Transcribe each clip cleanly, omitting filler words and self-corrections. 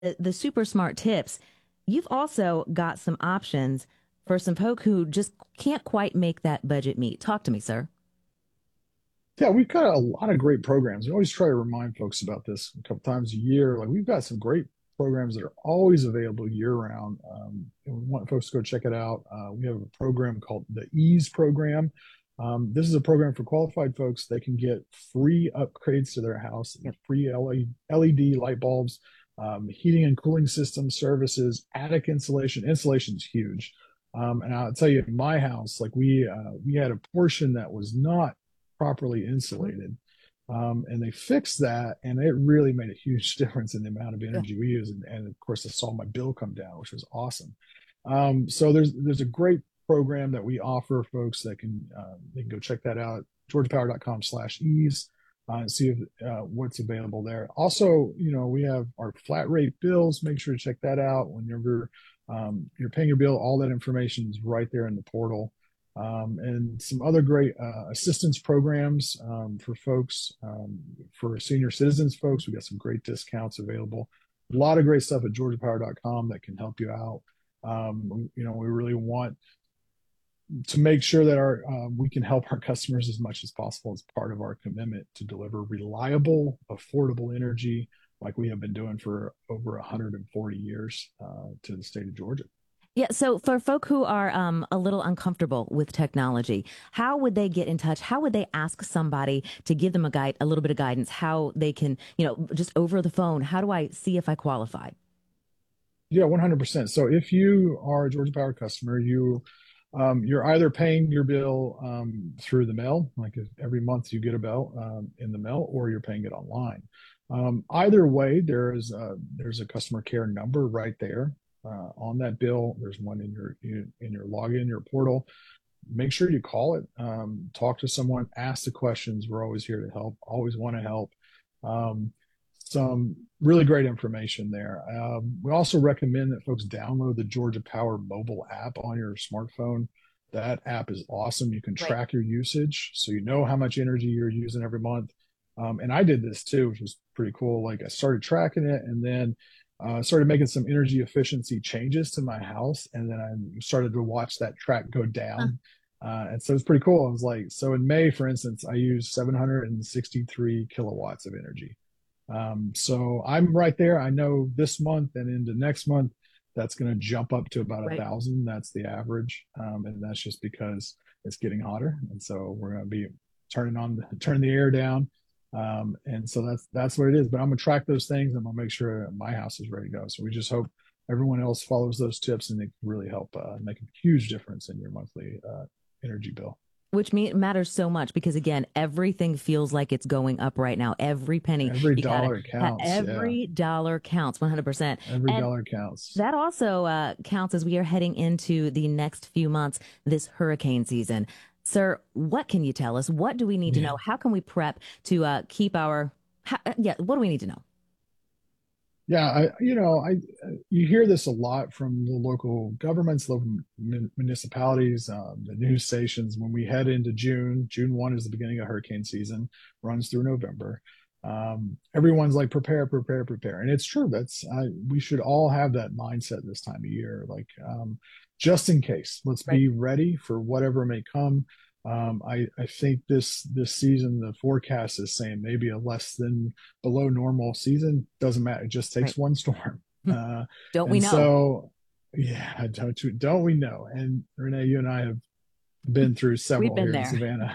the super smart tips, you've also got some options for some folk who just can't quite make that budget meet. Talk to me, sir. Yeah, we've got a lot of great programs. We always try to remind folks about this a couple times a year. Like we've got some great programs that are always available year round. And we want folks to go check it out. We have a program called the Ease program. This is a program for qualified folks. They can get free upgrades to their house, Yep. free LED light bulbs, heating and cooling system services, attic insulation. Insulation is huge. And I'll tell you, in my house, like we had a portion that was not properly Mhm. insulated. And they fixed that, and it really made a huge difference in the amount of Good. energy we use. And of course, I saw my bill come down, which was awesome. So there's a great program that we offer folks that can they can go check that out, georgiapower.com/ease, and see if, what's available there. Also, we have our flat rate bills. Make sure to check that out whenever you're paying your bill. All that information is right there in the portal, and some other great assistance programs for folks, for senior citizens folks. We got some great discounts available. A lot of great stuff at georgiapower.com that can help you out. We really want to make sure that our we can help our customers as much as possible as part of our commitment to deliver reliable, affordable energy like we have been doing for over 140 years to the state of Georgia. Yeah, so for folk who are a little uncomfortable with technology, how would they get in touch? How would they ask somebody to give them a little bit of guidance, how they can, just over the phone, how do I see if I qualify? Yeah, 100%. So if you are a Georgia Power customer, you're either paying your bill through the mail, like if every month you get a bill in the mail, or you're paying it online. Either way, there's a customer care number right there on that bill. There's one in your login, your portal. Make sure you call it, talk to someone, ask the questions. We're always here to help. Always want to help. Um, some really great information there. We also recommend that folks download the Georgia Power mobile app on your smartphone. That app is awesome. You can Right. track your usage, so you know how much energy you're using every month. And I did this too, which was pretty cool. Like I started tracking it, and then started making some energy efficiency changes to my house, and then I started to watch that track go Huh. down. And so it's pretty cool. I was like, so in May, for instance, I used 763 kilowatts of energy. So I'm right there. I know this month and into next month, that's going to jump up to about a Right. thousand. That's the average, and that's just because it's getting hotter, and so we're going to be turning the air down, and so that's what it is. But I'm going to track those things. I'm going to make sure my house is ready to go. So we just hope everyone else follows those tips, and they can really help make a huge difference in your monthly energy bill. Which matters so much because again, everything feels like it's going up right now. Every penny Every you got dollar to, counts. Yeah, every dollar counts 100%. every And dollar counts. that also counts as we are heading into the next few months, this hurricane season. Sir, what can you tell us? What do we need to Yeah. know? How can we prep to keep yeah, what do we need to know? Yeah, you hear this a lot from the local governments, local municipalities, the news stations. When we head into June, June 1 is the beginning of hurricane season, runs through November. Everyone's like, prepare, prepare, prepare. And it's true. We should all have that mindset this time of year. Like, just in case, let's Right. be ready for whatever may come. I think this season, the forecast is saying maybe a less than below normal season. Doesn't matter. It just Right. takes one storm. Don't we And know? so, yeah, don't we know? And Renee, you and I have been through We've several been here in there. Savannah.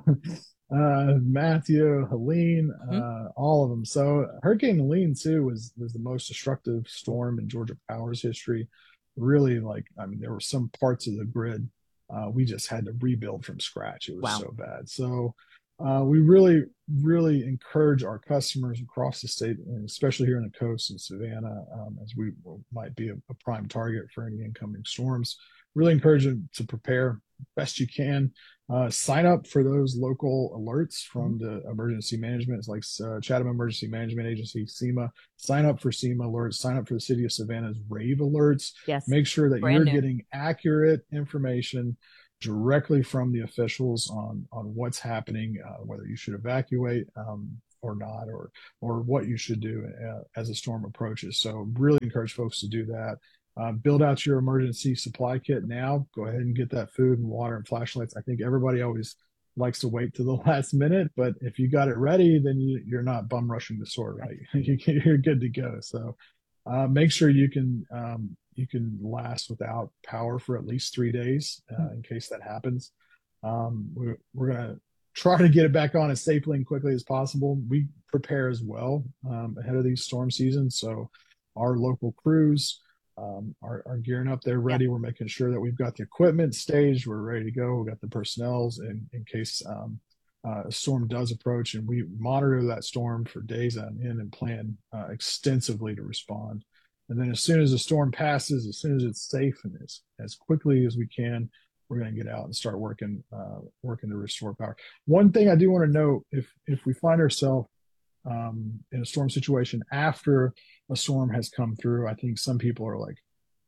Matthew, Helene, Mhm. all of them. So Hurricane Helene too was the most destructive storm in Georgia Power's history. Really, like, I mean, there were some parts of the grid we just had to rebuild from scratch. It was Wow. so bad. So we really, really encourage our customers across the state, and especially here on the coast in Savannah, as we might be a prime target for any incoming storms. Really encourage them to prepare best you can. Sign up for those local alerts Mhm. from the emergency management, it's like Chatham Emergency Management Agency, SEMA. Sign up for SEMA alerts. Sign up for the City of Savannah's RAVE alerts. Yes. Make sure that Brand you're new. getting accurate information directly from the officials on what's happening, whether you should evacuate. or not, or what you should do as a storm approaches. So really encourage folks to do that. Build out your emergency supply kit now. Go ahead and get that food and water and flashlights. I think everybody always likes to wait to the last minute, but if you got it ready, then you're not bum rushing the store, right? You're good to go. So make sure you can last without power for at least 3 days in case that happens. We're gonna try to get it back on as safely and quickly as possible. We prepare as well ahead of these storm seasons, so our local crews are gearing up. They're ready. We're making sure that we've got the equipment staged. We're ready to go. We've got the personnels in case a storm does approach, and we monitor that storm for days on end and plan extensively to respond. And then as soon as the storm passes, as soon as it's safe and as quickly as we can, we're going to get out and start working to restore power. One thing I do want to note, if we find ourselves in a storm situation after a storm has come through, I think some people are like,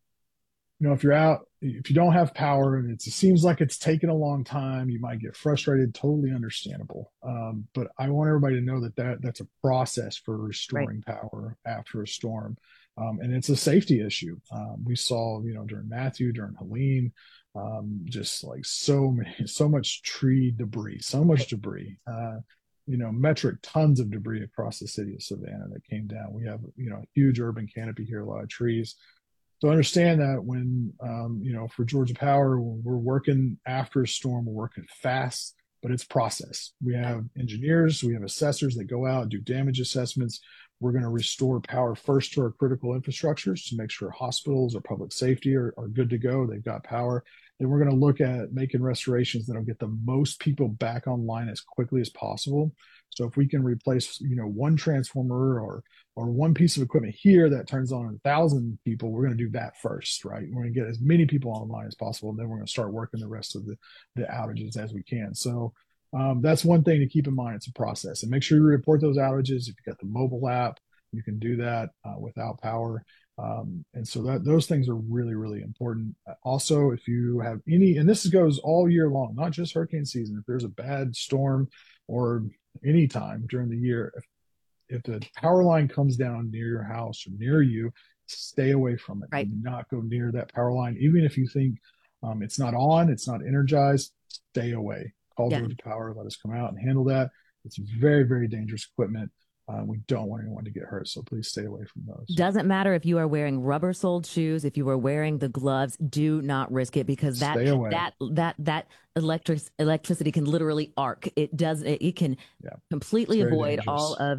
if you're out, if you don't have power and it seems like it's taken a long time, you might get frustrated. Totally understandable. But I want everybody to know that's a process for restoring power after a storm. And it's a safety issue. We saw, during Matthew, during Helene, just like so much tree debris, so much debris. Metric tons of debris across the city of Savannah that came down. We have, a huge urban canopy here, a lot of trees. So understand that when, for Georgia Power, when we're working after a storm, we're working fast, but it's process. We have engineers, we have assessors that go out, do damage assessments. We're going to restore power first to our critical infrastructures to make sure hospitals or public safety are good to go. They've got power. Then we're going to look at making restorations that'll get the most people back online as quickly as possible. So if we can replace, one transformer or one piece of equipment here that turns on 1,000 people, we're going to do that first, right? We're going to get as many people online as possible, and then we're going to start working the rest of the outages as we can. So that's one thing to keep in mind. It's a process, and make sure you report those outages. If you've got the mobile app, you can do that without power. And so those things are really, really important. Also, if you have any, and this goes all year long, not just hurricane season, if there's a bad storm or any time during the year, if the power line comes down near your house or near you, stay away from it. Right. Do not go near that power line. Even if you think it's not on, it's not energized, stay away. Call Georgia Power, let us come out and handle that. It's very, very dangerous equipment. We don't want anyone to get hurt, so please stay away from those. Doesn't matter if you are wearing rubber-soled shoes, if you are wearing the gloves, do not risk it, because that electricity can literally arc. It can completely avoid dangerous.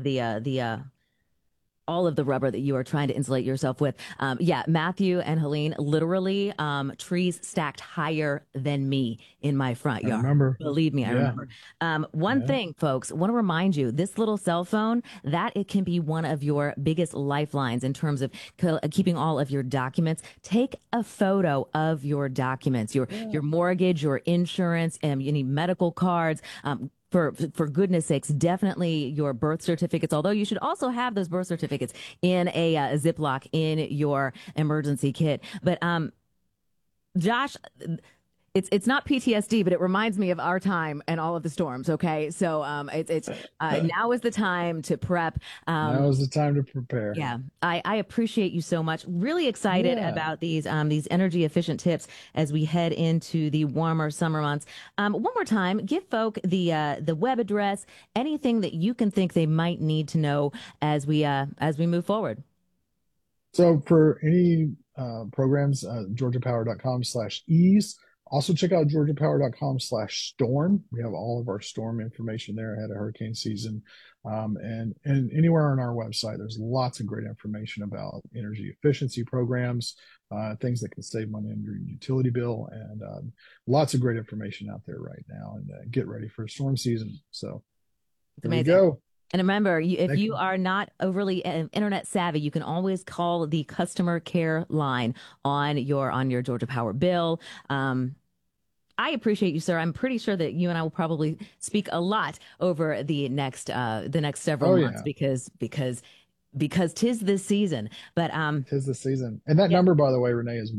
all of the rubber that you are trying to insulate yourself with. Matthew and Helene, literally trees stacked higher than me in my front yard. I remember. Believe me, I remember. One thing, folks, want to remind you, this little cell phone, that it can be one of your biggest lifelines in terms of keeping all of your documents. Take a photo of your documents, your mortgage, your insurance, any medical cards. For goodness sakes, definitely your birth certificates, although you should also have those birth certificates in a Ziploc in your emergency kit. But Josh, it's not PTSD, but it reminds me of our time and all of the storms. Okay, so it's now is the time to prep. Now is the time to prepare. Yeah, I appreciate you so much. Really excited about these energy efficient tips as we head into the warmer summer months. One more time, give folk the web address, anything that you can think they might need to know as we move forward. So for any programs, georgiapower.com/ease. Also check out georgiapower.com/storm. We have all of our storm information there ahead of hurricane season. And anywhere on our website, there's lots of great information about energy efficiency programs, things that can save money on your utility bill, and lots of great information out there right now. And get ready for storm season. So there we go. And remember, if you are not overly internet savvy, you can always call the customer care line on your Georgia Power bill. I appreciate you, sir. I'm pretty sure that you and I will probably speak a lot over the next several months because 'tis this season. But 'tis the season. And that number, by the way, Renee, is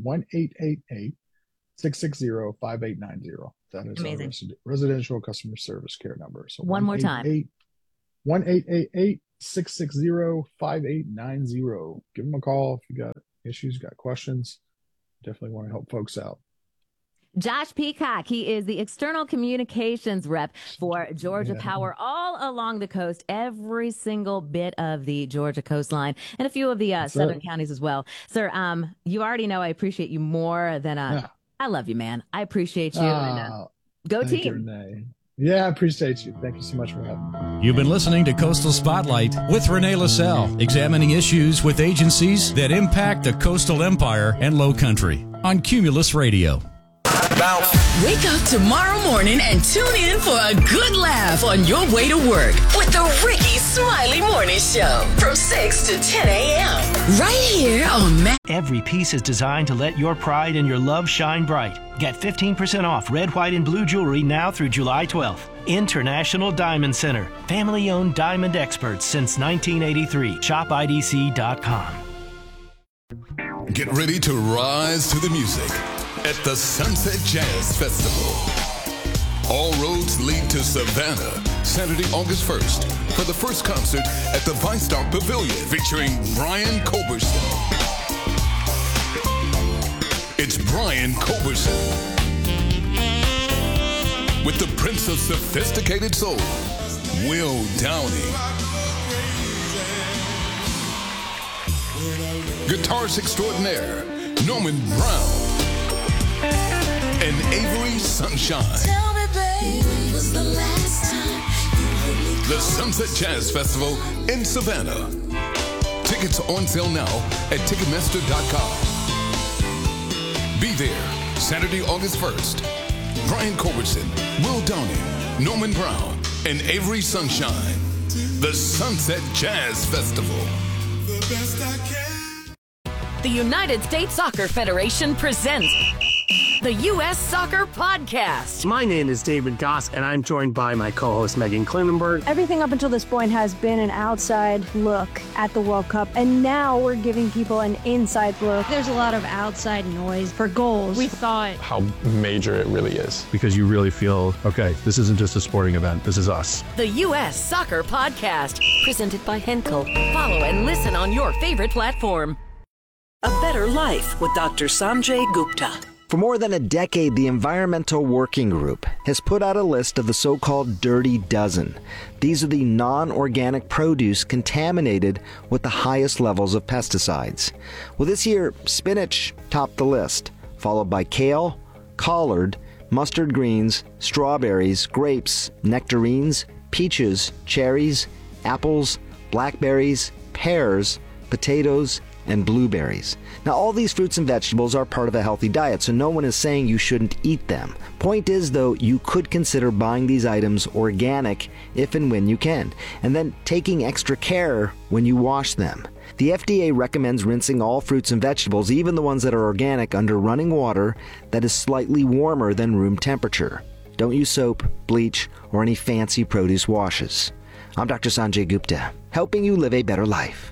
1-888-660-5890. That is amazing. Our residential customer service care number. So one more time. 1-888-660-5890. Give them a call if you got issues, got questions. Definitely want to help folks out. Josh Peacock, he is the external communications rep for Georgia Power all along the coast, every single bit of the Georgia coastline and a few of the southern counties as well. Sir, you already know I appreciate you more than I love you, man. I appreciate you. And, go team. Renee. Yeah, I appreciate you. Thank you so much for having me. You've been listening to Coastal Spotlight with Renee LaSalle, examining issues with agencies that impact the coastal empire and low country on Cumulus Radio. Wake up tomorrow morning and tune in for a good laugh on your way to work with the Ricky Smiley Morning Show from 6 to 10 a.m. right here on Every piece is designed to let your pride and your love shine bright. Get 15% off red, white, and blue jewelry now through July 12th. International Diamond Center. Family-owned diamond experts since 1983. ShopIDC.com. Get ready to rise to the music at the Sunset Jazz Festival. All roads lead to Savannah, Saturday, August 1st, for the first concert at the ViStar Pavilion featuring Brian Culberson. It's Brian Culberson with the Prince of Sophisticated Soul, Will Downing. Guitarist extraordinaire, Norman Brown. And Avery Sunshine. Tell me, babe, was the last time you heard me call? The Sunset Jazz Festival in Savannah. Tickets on sale now at Ticketmaster.com. Be there Saturday, August 1st. Brian Culberson, Will Downing, Norman Brown, and Avery Sunshine. The Sunset Jazz Festival. The best I can. The United States Soccer Federation presents the U.S. Soccer Podcast. My name is David Goss, and I'm joined by my co-host Megan Klinenberg. Everything up until this point has been an outside look at the World Cup, and now we're giving people an inside look. There's a lot of outside noise for goals. We thought how major it really is. Because you really feel, okay, this isn't just a sporting event, this is us. The U.S. Soccer Podcast, presented by Henkel. Follow and listen on your favorite platform. A Better Life with Dr. Sanjay Gupta. For more than a decade, the Environmental Working Group has put out a list of the so-called Dirty Dozen. These are the non-organic produce contaminated with the highest levels of pesticides. Well, this year, spinach topped the list, followed by kale, collard, mustard greens, strawberries, grapes, nectarines, peaches, cherries, apples, blackberries, pears, potatoes, and blueberries. Now, all these fruits and vegetables are part of a healthy diet, so no one is saying you shouldn't eat them. Point is, though, you could consider buying these items organic if and when you can, and then taking extra care when you wash them. The FDA recommends rinsing all fruits and vegetables, even the ones that are organic, under running water that is slightly warmer than room temperature. Don't use soap, bleach, or any fancy produce washes. I'm Dr. Sanjay Gupta, helping you live a better life.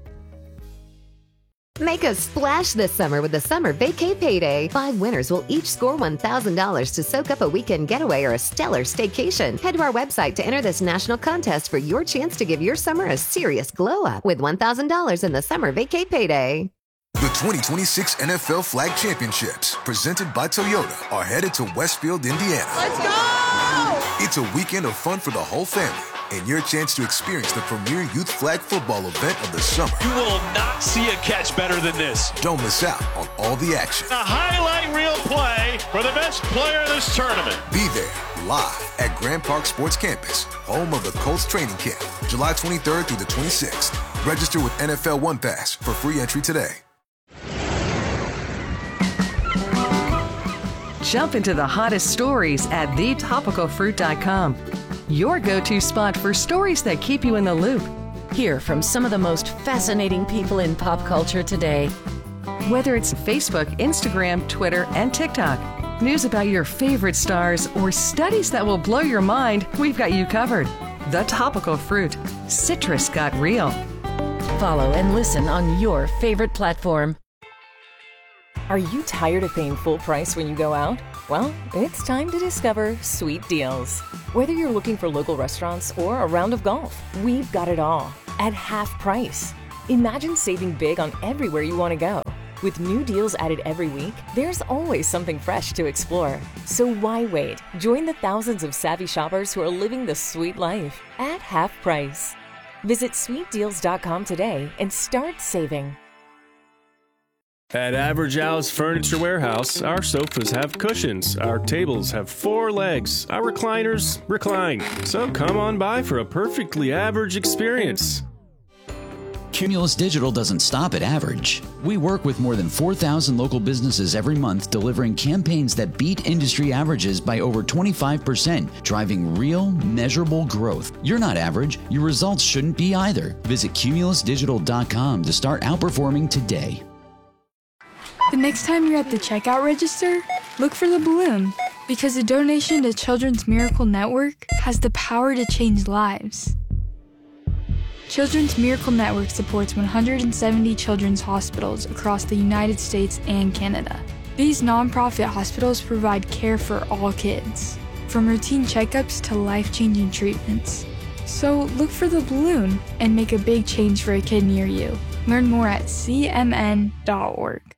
Make a splash this summer with the Summer Vacay Payday. 5 winners will each score $1,000 to soak up a weekend getaway or a stellar staycation. Head to our website to enter this national contest for your chance to give your summer a serious glow up with $1,000 in the Summer Vacay Payday. The 2026 NFL Flag Championships, presented by Toyota, are headed to Westfield, Indiana. Let's go! It's a weekend of fun for the whole family, and your chance to experience the premier youth flag football event of the summer. You will not see a catch better than this. Don't miss out on all the action. A highlight reel play for the best player of this tournament. Be there live at Grand Park Sports Campus, home of the Colts training camp, July 23rd through the 26th. Register with NFL One Pass for free entry today. Jump into the hottest stories at thetopicalfruit.com. Your go-to spot for stories that keep you in the loop. Hear from some of the most fascinating people in pop culture today. Whether it's Facebook, Instagram, Twitter, and TikTok, news about your favorite stars, or studies that will blow your mind, we've got you covered. The Topical Fruit. Citrus got real. Follow and listen on your favorite platform. Are you tired of paying full price when you go out? Well, it's time to discover Sweet Deals. Whether you're looking for local restaurants or a round of golf, we've got it all at half price. Imagine saving big on everywhere you want to go. With new deals added every week, there's always something fresh to explore. So why wait? Join the thousands of savvy shoppers who are living the sweet life at half price. Visit sweetdeals.com today and start saving. At Average Al's Furniture Warehouse, our sofas have cushions, our tables have 4 legs, our recliners recline. So come on by for a perfectly average experience. Cumulus Digital doesn't stop at average. We work with more than 4,000 local businesses every month, delivering campaigns that beat industry averages by over 25%, driving real, measurable growth. You're not average. Your results shouldn't be either. Visit cumulusdigital.com to start outperforming today. The next time you're at the checkout register, look for the balloon, because a donation to Children's Miracle Network has the power to change lives. Children's Miracle Network supports 170 children's hospitals across the United States and Canada. These nonprofit hospitals provide care for all kids, from routine checkups to life-changing treatments. So look for the balloon and make a big change for a kid near you. Learn more at cmn.org.